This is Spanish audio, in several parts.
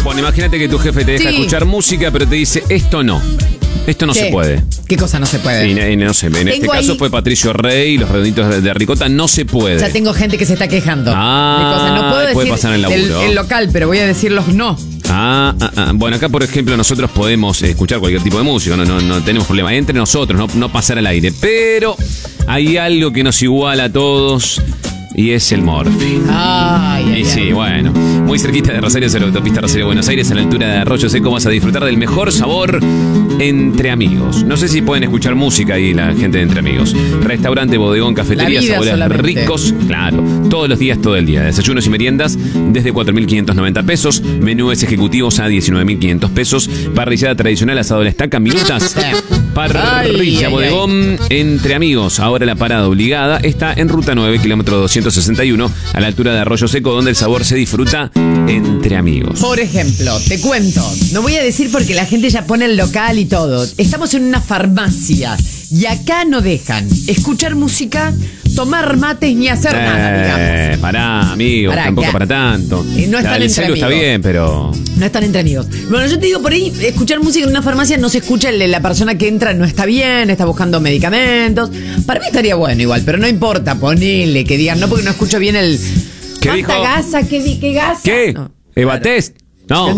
Bueno, imagínate que tu jefe te deja escuchar música, pero te dice, esto no se puede. ¿Qué cosa no se puede? Y no sé, en este caso fue Patricio Rey y los redonditos de ricota, no se puede. Ya tengo gente que se está quejando. De cosas. No puedo puede decir pasar en el laburo. el local, pero voy a decir los no. Bueno, acá por ejemplo nosotros podemos escuchar cualquier tipo de música, no tenemos problema. Entre nosotros, no pasar al aire. Pero hay algo que nos iguala a todos y es el morfi. Sí, bueno. Muy cerquita de Rosario, sobre la autopista Rosario Buenos Aires, a la altura de Arroyo Seco, vas a disfrutar del mejor sabor entre amigos. No sé si pueden escuchar música ahí la gente de Entre Amigos. Restaurante, bodegón, cafetería, sabores ricos. Claro, todos los días, todo el día. Desayunos y meriendas desde 4.590 pesos. Menúes ejecutivos a 19.500 pesos. Parrillada tradicional, asado a la estaca, minutas. Parrilla, bodegón, Entre Amigos. Ahora la parada obligada está en Ruta 9, kilómetro 261, a la altura de Arroyo Seco, donde el sabor se disfruta entre amigos. Por ejemplo, te cuento, no voy a decir porque la gente ya pone el local y todo. Estamos en una farmacia y acá no dejan escuchar música, tomar mates ni hacer nada, digamos. Pará, amigo, tampoco para tanto. No están entre amigos. Está bien, pero... No están entre amigos. Bueno, yo te digo, por ahí, escuchar música en una farmacia no se escucha, la persona que entra no está bien, está buscando medicamentos. Para mí estaría bueno igual, pero no importa, ponele, que digan, no porque no escucho bien el... ¿Qué dijo? Gasa? ¿Qué gasa? ¿Qué? No, ¿Evatest? No.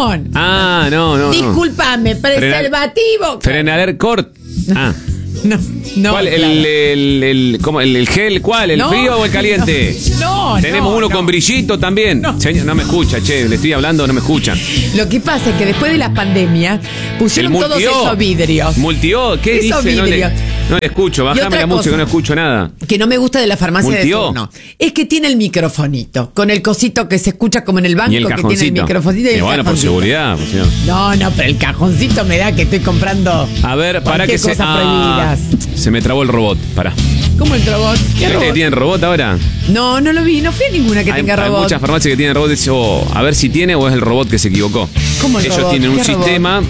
No. Discúlpame, preservativo. Frenaler Cort. No. ¿Cuál? ¿El gel? ¿Cuál? ¿El frío o el caliente? Tenemos uno con brillito también. Señor, no me escucha, le estoy hablando, no me escuchan. Lo que pasa es que después de la pandemia pusieron todos esos vidrios. ¿Qué dice? No le escucho, bájame la música, no escucho nada. Que no me gusta de la farmacia de turno es que tiene el microfonito, con el cosito que se escucha como en el banco, que tiene el microfonito y el bueno, cajoncito. por seguridad. No, pero el cajoncito me da que estoy comprando. A ver, para que cosas prohibidas. Se me trabó el robot, pará. ¿Cómo el robot? ¿Qué tienen robot ahora? No lo vi, no fui a ninguna que tenga robot. Hay muchas farmacias que tienen robot, a ver si tiene o es el robot que se equivocó. ¿Cómo el robot? Ellos tienen un sistema,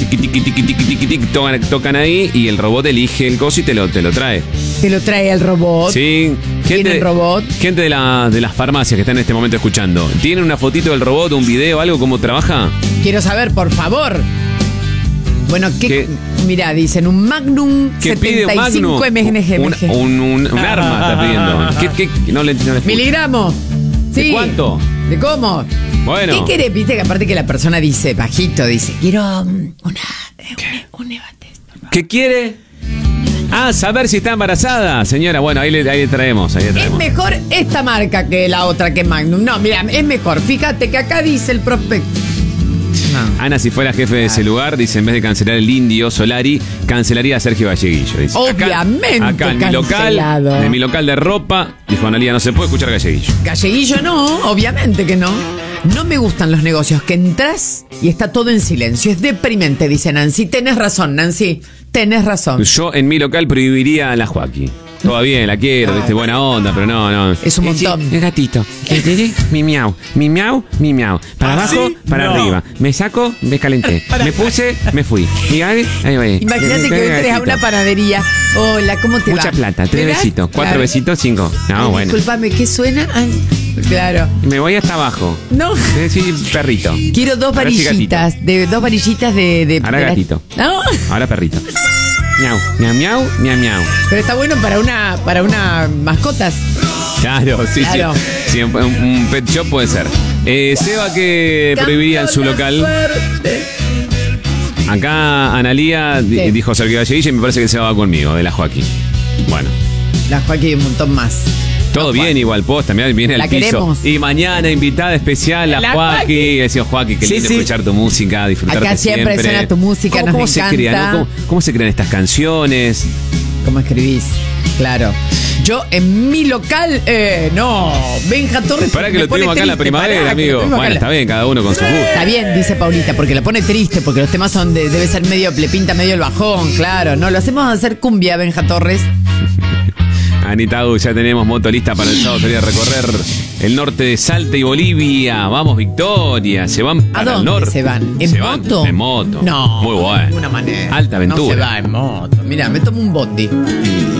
tocan ahí y el robot elige el coso y te lo trae. ¿Te lo trae el robot? Sí. ¿Tiene el robot? Gente de las farmacias que están en este momento escuchando, ¿tienen una fotito del robot, un video, algo, cómo trabaja? Quiero saber, por favor. Bueno, mirá, dicen un Magnum 75 mg. Un arma está pidiendo. No le miligramos. ¿De cuánto? ¿De cómo? Bueno. ¿Qué querés? Viste que aparte que la persona dice bajito, dice, quiero un Evatest. ¿Qué quiere? Saber si está embarazada, señora. Bueno, ahí le traemos. Es mejor esta marca que la otra, que Magnum. No, mira, es mejor. Fíjate que acá dice el prospecto. Ana, si fuera jefe de ese lugar, dice, en vez de cancelar el Indio Solari, cancelaría a Sergio Galleguillo. Dice. Obviamente. Acá en mi local de ropa, dijo Analía, no se puede escuchar Galleguillo. Galleguillo no, obviamente que no. No me gustan los negocios que entras y está todo en silencio. Es deprimente, dice Nancy. Tenés razón, Nancy. Tenés razón. Yo en mi local prohibiría a la Joaquín. Todo bien, la quiero, viste, buena onda, pero no. Es un montón. El gatito. Mi miau. Para abajo, para arriba. Me saco, me calenté. Me puse, me fui. Ahí voy. Imagínate que hoy entres a una panadería. Hola, ¿cómo te va? Mucha plata, 3 besitos, 4 besitos, 5. No, bueno. Disculpame, ¿qué suena? Claro. Me voy hasta abajo. No. Sí, perrito. Quiero dos varillitas. Dos varillitas de. Ahora gatito. No. Ahora perrito. Miau. Pero está bueno para una mascotas. Claro, sí. Un pet shop puede ser. Seba, que prohibiría en su local. Acá Analía dijo Sergio Galleguillo y me parece que se va conmigo, de la Joaquín. Bueno. La Joaquín un montón más. Todo bien, igual posta, mirá, viene al piso. Queremos. Y mañana invitada especial, la Joaquín. Decía Joaquín, qué lindo escuchar tu música, disfrutarte acá siempre suena tu música, ¿Cómo nos encanta. Se crean, ¿Cómo se crean estas canciones? ¿Cómo escribís? Claro. Yo en mi local, Benja Torres. Para que lo tuvimos acá en la primavera, amigo. Bueno, está bien, cada uno con su gusto. Está bien, dice Paulita, porque lo pone triste, porque los temas son debe ser le pinta medio el bajón, claro. No, lo hacemos hacer cumbia, Benja Torres. Anita, ya tenemos moto lista para el sábado, salir a recorrer el norte de Salta y Bolivia. Vamos, Victoria. Se van para el norte. ¿Se van? ¿En moto? En moto. No. Muy bueno. De ninguna manera. Alta aventura. No se va en moto. Mirá, me tomo un bondi.